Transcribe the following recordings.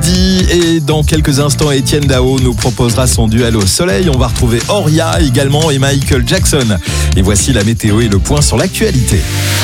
midi. Et dans quelques instants, Étienne Dao nous proposera son duel au soleil. On va retrouver Oria également et Michael Jackson. Et voici la météo et le point sur l'actualité.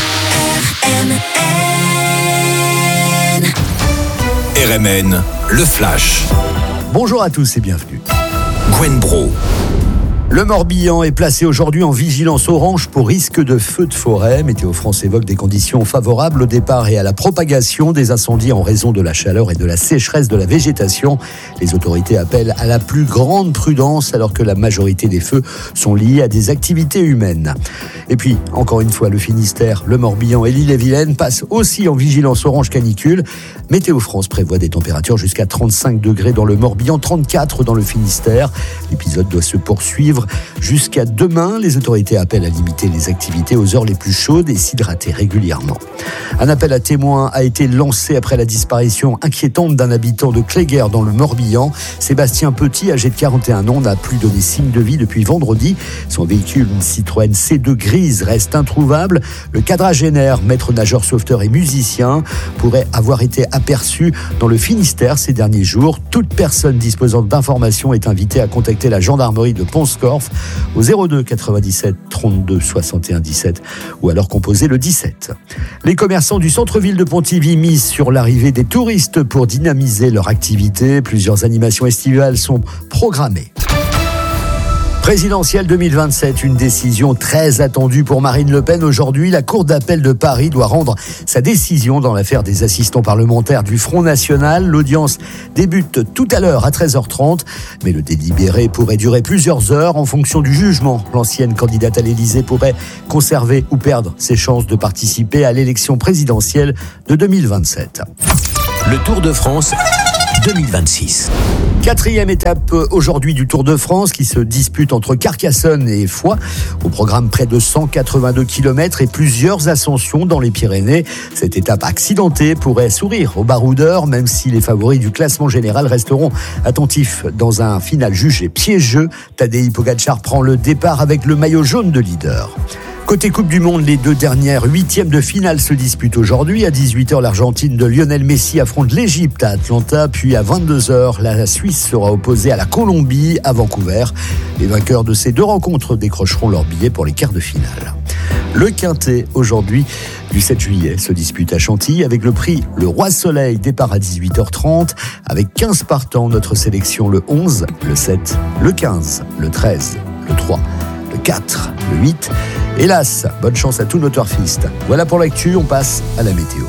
RMN, le flash. Bonjour à tous et bienvenue. Gwen Bro. Le Morbihan est placé aujourd'hui en vigilance orange pour risque de feu de forêt. Météo France évoque des conditions favorables au départ et à la propagation des incendies en raison de la chaleur et de la sécheresse de la végétation. Les autorités appellent à la plus grande prudence alors que la majorité des feux sont liés à des activités humaines. Et puis, encore une fois, le Finistère, le Morbihan et l'Ille-et-Vilaine passent aussi en vigilance orange canicule. Météo France prévoit des températures jusqu'à 35 degrés dans le Morbihan, 34 dans le Finistère. L'épisode doit se poursuivre jusqu'à demain. Les autorités appellent à limiter les activités aux heures les plus chaudes et s'hydrater régulièrement. Un appel à témoins a été lancé après la disparition inquiétante d'un habitant de Cléguer dans le Morbihan. Sébastien Petit, âgé de 41 ans, n'a plus donné signe de vie depuis vendredi. Son véhicule, une Citroën C2 grise, reste introuvable. Le quadragénaire, maître nageur, sauveteur et musicien, pourrait avoir été aperçu dans le Finistère ces derniers jours. Toute personne disposant d'informations est invitée à contacter la gendarmerie de Pont-Scorff au 02 97 32 61 17 ou alors composer le 17. Les commerçants du centre-ville de Pontivy misent sur l'arrivée des touristes pour dynamiser leur activité. Plusieurs animations estivales sont programmées. Présidentielle 2027, une décision très attendue pour Marine Le Pen. Aujourd'hui, la Cour d'appel de Paris doit rendre sa décision dans l'affaire des assistants parlementaires du Front National. L'audience débute tout à l'heure à 13h30, mais le délibéré pourrait durer plusieurs heures en fonction du jugement. L'ancienne candidate à l'Élysée pourrait conserver ou perdre ses chances de participer à l'élection présidentielle de 2027. Le Tour de France 2026. Quatrième étape aujourd'hui du Tour de France qui se dispute entre Carcassonne et Foix. Au programme, près de 182 km et plusieurs ascensions dans les Pyrénées. Cette étape accidentée pourrait sourire aux baroudeurs, même si les favoris du classement général resteront attentifs dans un final jugé piégeux. Tadej Pogačar prend le départ avec le maillot jaune de leader. Côté Coupe du Monde, les deux dernières huitièmes de finale se disputent aujourd'hui. À 18h, l'Argentine de Lionel Messi affronte l'Égypte à Atlanta. Puis à 22h, la Suisse sera opposée à la Colombie à Vancouver. Les vainqueurs de ces deux rencontres décrocheront leur billet pour les quarts de finale. Le Quintet, aujourd'hui, du 7 juillet, se dispute à Chantilly avec le prix Le Roi Soleil, départ à 18h30. Avec 15 partants, notre sélection le 11, le 7, le 15, le 13, le 3, le 4, le 8... Hélas, bonne chance à tous nos turfistes. Voilà pour l'actu, on passe à la météo.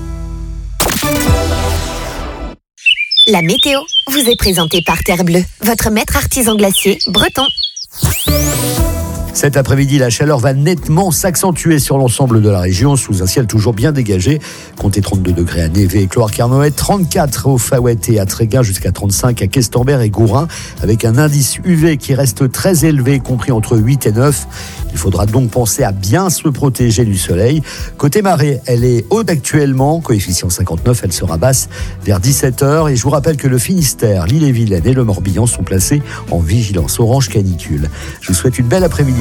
La météo vous est présentée par Terre Bleue, votre maître artisan glacier breton. Cet après-midi, la chaleur va nettement s'accentuer sur l'ensemble de la région, sous un ciel toujours bien dégagé. Comptez 32 degrés à Névé et Cloire-Carnoët, 34 au Faouet et à Tréguin, jusqu'à 35 à Questembert et Gourin, avec un indice UV qui reste très élevé, compris entre 8 et 9. Il faudra donc penser à bien se protéger du soleil. Côté marée, elle est haute actuellement, coefficient 59, elle sera basse vers 17h. Et je vous rappelle que le Finistère, l'Ille-et-Vilaine et le Morbihan sont placés en vigilance orange canicule. Je vous souhaite une belle après-midi.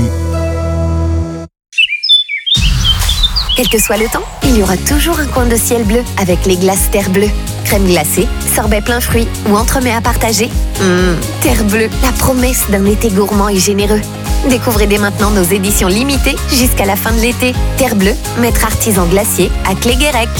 Quel que soit le temps, il y aura toujours un coin de ciel bleu avec les glaces Terre Bleue. Crème glacée, sorbet plein fruits ou entremets à partager. Terre Bleue, la promesse d'un été gourmand et généreux. Découvrez dès maintenant nos éditions limitées jusqu'à la fin de l'été. Terre Bleue, maître artisan glacier à Cléguérec.